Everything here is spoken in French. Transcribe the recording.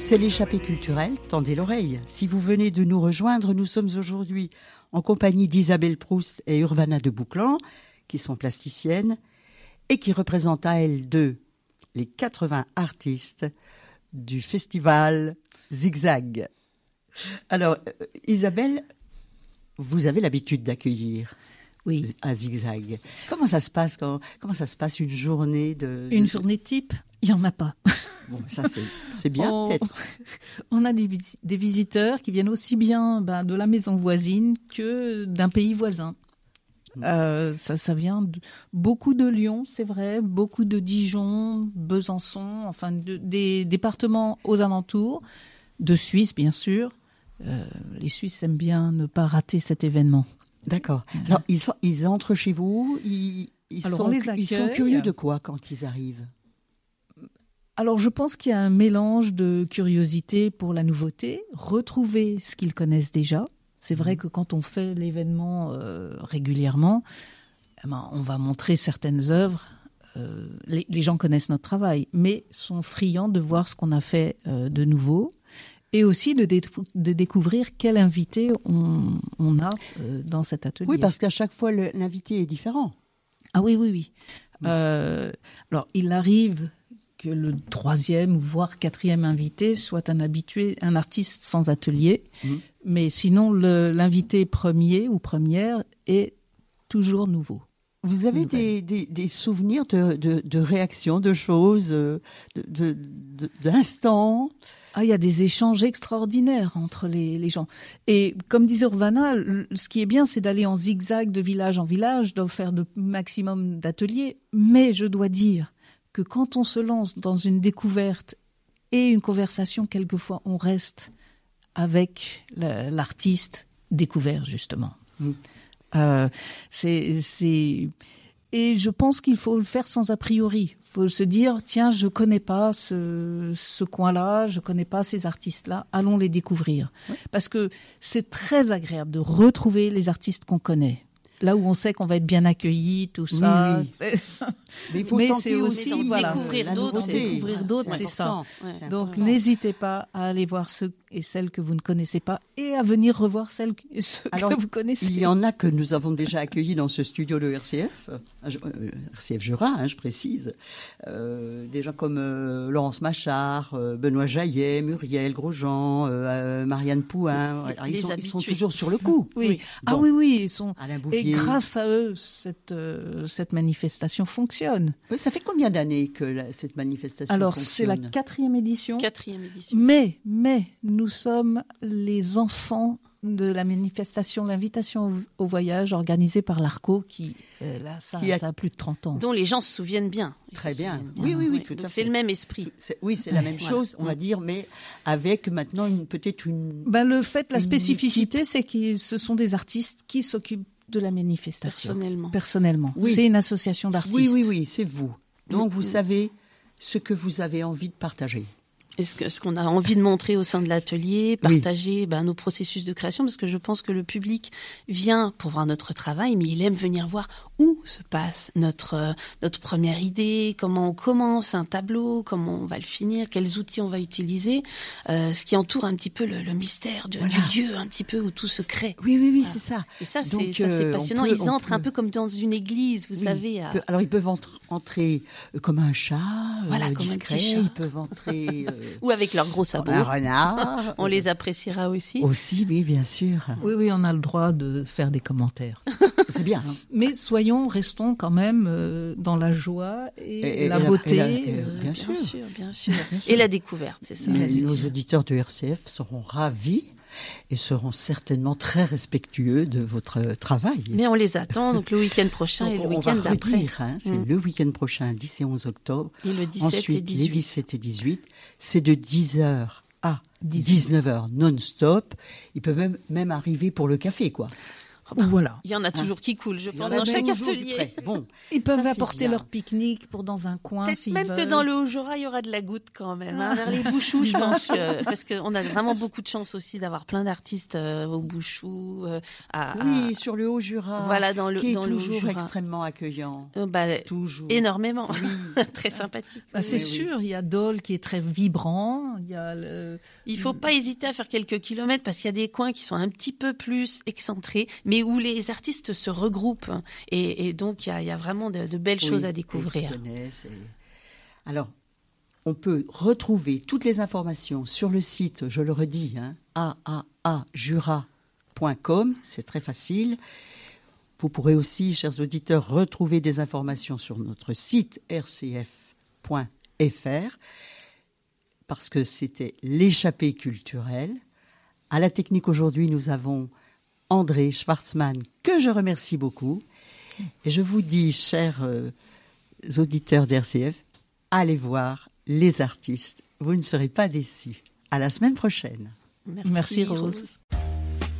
C'est l'échappée culturelle, tendez l'oreille. Si vous venez de nous rejoindre, nous sommes aujourd'hui en compagnie d'Isabelle Proust et Urvana de Bouclan, qui sont plasticiennes et qui représentent à elles deux les 80 artistes du festival Zigzag. Alors, Isabelle, vous avez l'habitude d'accueillir à Zigzag. Comment ça se passe une journée Une journée type, il n'y en a pas. Bon, ça c'est bien peut-être. On a des visiteurs qui viennent aussi bien de la maison voisine que d'un pays voisin. Ça vient beaucoup de Lyon, c'est vrai, beaucoup de Dijon, Besançon, enfin des départements aux alentours, de Suisse bien sûr. Les Suisses aiment bien ne pas rater cet événement. D'accord. Alors ils entrent chez vous, ils sont curieux de quoi quand ils arrivent ? Alors, je pense qu'il y a un mélange de curiosité pour la nouveauté, retrouver ce qu'ils connaissent déjà. C'est vrai que quand on fait l'événement régulièrement, on va montrer certaines œuvres. Les gens connaissent notre travail, mais sont friands de voir ce qu'on a fait de nouveau et aussi de découvrir quel invité on a dans cet atelier. Oui, parce qu'à chaque fois, l'invité est différent. Ah oui. Alors, il arrive que le 3e, voire 4e invité soit un habitué, un artiste sans atelier. Mais sinon, l'invité premier ou première est toujours nouveau. Vous avez des souvenirs de réactions, de choses, d'instants ? Il y a des échanges extraordinaires entre les gens. Et comme disait Urvana, ce qui est bien, c'est d'aller en zigzag de village en village, de faire le maximum d'ateliers. Mais je dois dire que quand on se lance dans une découverte et une conversation, quelquefois, on reste avec l'artiste découvert, justement. Et je pense qu'il faut le faire sans a priori. Il faut se dire, tiens, je connais pas ce coin-là, je connais pas ces artistes-là, allons les découvrir. Oui. Parce que c'est très agréable de retrouver les artistes qu'on connaît. Là où on sait qu'on va être bien accueilli, tout ça. Oui. Mais il faut tenter aussi découvrir d'autres, c'est ça. Ouais. Donc n'hésitez pas à aller voir ceux et celles que vous ne connaissez pas et à venir revoir ceux que vous connaissez. Il y en a que nous avons déjà accueillis dans ce studio de RCF Jura, je précise. Des gens comme Laurence Machard, Benoît Jaillet, Muriel Grosjean, Marianne Pouin. Ils sont toujours sur le coup. Oui. Bon. Oui, ils sont. Et grâce à eux, cette manifestation fonctionne. Oui, ça fait combien d'années que cette manifestation fonctionne ? Alors, c'est la 4e édition. Mais nous sommes les enfants de la manifestation, l'invitation au voyage organisée par l'ARCO, ça a plus de 30 ans. Dont les gens se souviennent bien. Très bien. Oui, tout à fait. C'est le même esprit. C'est la même chose, on va dire, mais avec maintenant la spécificité, c'est que ce sont des artistes qui s'occupent de la manifestation. Personnellement. Oui. C'est une association d'artistes. Oui, c'est vous. Donc vous savez ce que vous avez envie de partager. Et ce qu'on a envie de montrer au sein de l'atelier, partager nos processus de création, parce que je pense que le public vient pour voir notre travail, mais il aime venir voir où se passe notre première idée, comment on commence un tableau, comment on va le finir, quels outils on va utiliser, ce qui entoure un petit peu le mystère du lieu, un petit peu où tout se crée. Oui, c'est ça. Et ça, c'est passionnant. Ils entrent un peu comme dans une église, vous savez. Alors, ils peuvent entrer comme un chat, discret. Un petit chat. Ils peuvent entrer... ou avec leurs gros sabots. Un renard. On les appréciera aussi. Aussi, oui, bien sûr. Oui, on a le droit de faire des commentaires. C'est bien. Mais restons quand même dans la joie et la beauté. Bien sûr. Et la découverte, c'est ça. Nos auditeurs de RCF seront ravis et seront certainement très respectueux de votre travail. Mais on les attend donc le week-end prochain et le week-end d'après. C'est le week-end prochain, 10 et 11 octobre. Et le 17 Ensuite, et 18. Les 17 et 18, c'est de 10h à 19h non-stop. Ils peuvent même arriver pour le café, quoi. Voilà. Il y en a toujours qui coulent, je pense, Il y en a dans chaque toujours atelier. du prêt. Bon, Ils peuvent ça, c'est apporter bien. leur pique-nique pour dans un coin Peut-être s'ils même que veulent. dans le Haut-Jura, il y aura de la goutte quand même. Vers les Bouchoux, je pense que parce qu'on a vraiment beaucoup de chance aussi d'avoir plein d'artistes au Bouchoux. Oui, sur le Haut-Jura, voilà, qui est dans le toujours Haut-Jura. extrêmement accueillant. Toujours. Énormément. Très sympathique. C'est sûr, il y a Dole qui est très vibrant. Il faut pas hésiter à faire quelques kilomètres parce qu'il y a des coins qui sont un petit peu plus excentrés, mais où les artistes se regroupent. Et donc, il y a vraiment de belles choses à découvrir. Alors, on peut retrouver toutes les informations sur le site, je le redis, aaajura.com, c'est très facile. Vous pourrez aussi, chers auditeurs, retrouver des informations sur notre site rcf.fr, parce que c'était l'échappée culturelle. À la technique aujourd'hui, nous avons André Schwartzmann, que je remercie beaucoup. Et je vous dis, chers auditeurs d'RCF, allez voir les artistes. Vous ne serez pas déçus. À la semaine prochaine. Merci Rose.